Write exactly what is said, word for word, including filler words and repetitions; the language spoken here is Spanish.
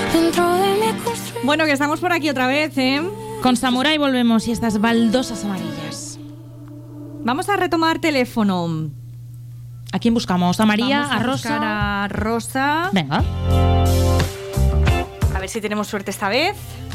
Bueno, que estamos por aquí otra vez, ¿eh? Con Samurai volvemos y estas baldosas amarillas. Vamos a retomar teléfono. ¿A quién buscamos? ¿A María? Vamos a ¿A Rosa? A Rosa. Venga. A ver si tenemos suerte esta vez.